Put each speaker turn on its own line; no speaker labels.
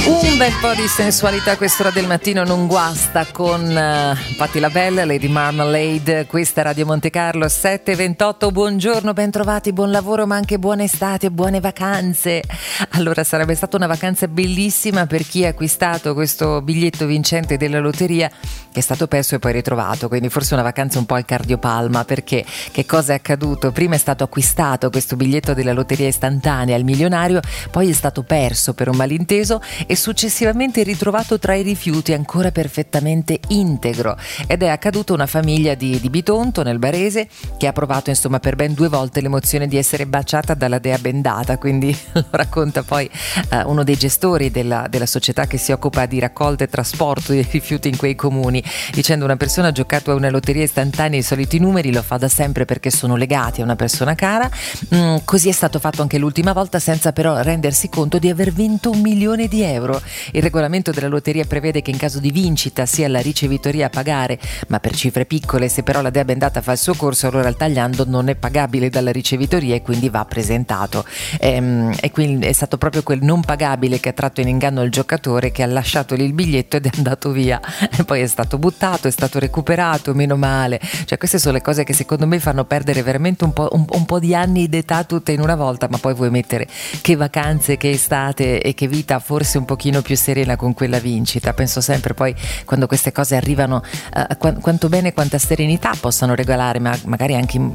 Un bel po' di sensualità a quest'ora del mattino non guasta con Patti LaBelle, Lady Marmalade. Questa è Radio Monte Carlo 7:28. Buongiorno, ben trovati, buon lavoro, ma anche buona estate e buone vacanze. Allora, sarebbe stata una vacanza bellissima per chi ha acquistato questo biglietto vincente della lotteria che è stato perso e poi ritrovato, quindi forse una vacanza un po' al cardiopalma, perché che cosa è accaduto? Prima è stato acquistato questo biglietto della lotteria istantanea al milionario, poi è stato perso per un malinteso e successivamente ritrovato tra i rifiuti ancora perfettamente integro, ed è accaduto a una famiglia di Bitonto nel Barese che ha provato insomma per ben 2 volte l'emozione di essere baciata dalla dea bendata. Quindi lo racconta poi uno dei gestori della società che si occupa di raccolta e trasporto dei rifiuti in quei comuni, dicendo: una persona ha giocato a una lotteria istantanea, i soliti numeri, lo fa da sempre perché sono legati a una persona cara. Così è stato fatto anche l'ultima volta, senza però rendersi conto di aver vinto 1 milione di euro. Il regolamento della lotteria prevede che in caso di vincita sia la ricevitoria a pagare, ma per cifre piccole. Se però la dea bendata fa il suo corso, allora il tagliando non è pagabile dalla ricevitoria e quindi va presentato. E quindi è stato proprio quel non pagabile che ha tratto in inganno il giocatore, che ha lasciato lì il biglietto ed è andato via, e poi è stato buttato, è stato recuperato, meno male. Cioè, queste sono le cose che secondo me fanno perdere veramente un po' di anni d'età tutte in una volta. Ma poi vuoi mettere che vacanze, che estate e che vita forse un pochino più serena con quella vincita. Penso sempre poi, quando queste cose arrivano, quanto bene, quanta serenità possano regalare, ma magari anche